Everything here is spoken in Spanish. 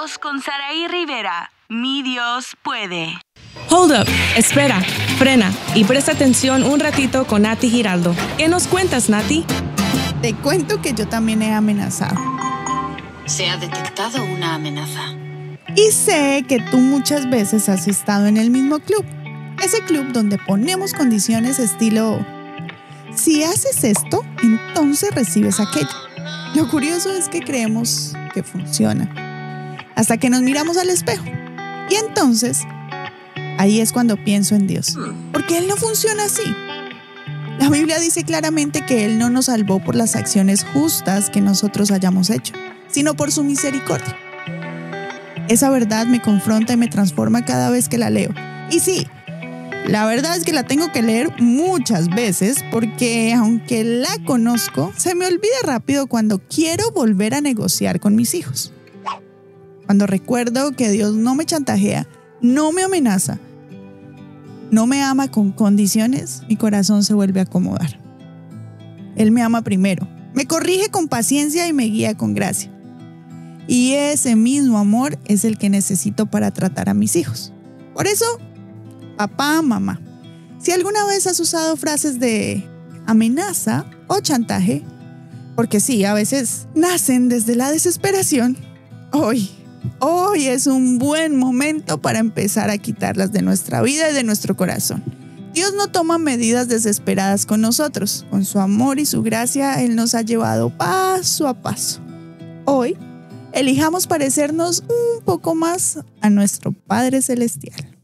Dios con Saraí Rivera. Mi Dios puede. Hold up, espera, frena y presta atención un ratito con Nati Giraldo. ¿Qué nos cuentas, Nati? Te cuento que yo también he amenazado. Se ha detectado una amenaza. Y sé que tú muchas veces has estado en el mismo club. Ese club donde ponemos condiciones estilo: si haces esto, entonces recibes aquello. Lo curioso es que creemos que funciona, hasta que nos miramos al espejo. Y entonces, ahí es cuando pienso en Dios, porque Él no funciona así. La Biblia dice claramente que Él no nos salvó por las acciones justas que nosotros hayamos hecho, sino por su misericordia. Esa verdad me confronta y me transforma cada vez que la leo. Y sí, la verdad es que la tengo que leer muchas veces porque, aunque la conozco, se me olvida rápido cuando quiero volver a negociar con mis hijos. Cuando recuerdo que Dios no me chantajea, no me amenaza, no me ama con condiciones, mi corazón se vuelve a acomodar. Él me ama primero, me corrige con paciencia y me guía con gracia. Y ese mismo amor es el que necesito para tratar a mis hijos. Por eso, papá, mamá, si alguna vez has usado frases de amenaza o chantaje, porque sí, a veces nacen desde la desesperación, hoy es un buen momento para empezar a quitarlas de nuestra vida y de nuestro corazón. Dios no toma medidas desesperadas con nosotros. Con su amor y su gracia, Él nos ha llevado paso a paso. Hoy, elijamos parecernos un poco más a nuestro Padre Celestial.